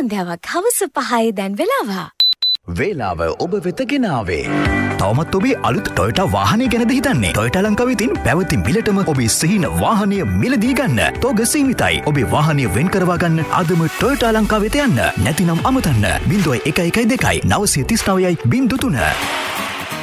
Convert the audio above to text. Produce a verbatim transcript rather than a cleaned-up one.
සන්ධ්‍යාවක් හවස පහයි දැන් වෙලාව. වේලාව ඔබ වෙත ගෙනාවේ. තවමත් ඔබේ අලුත් ටොයෝටා වාහනය ගැනද හිතන්නේ? ටොයෝටා ලංකාව විසින් පැවති මිලටම ඔබේ සිහින වාහනය මිලදී ගන්න. තෝග සීමිතයි. ඔබේ වාහනය වෙන් කරවා ගන්න අදම ටොයෝටා ලංකාව වෙත යන්න. නැතිනම් අමතන්න. බිංදුව එක එක දෙකයි නවසිය තිස් නවයයි බිංදුව තුන.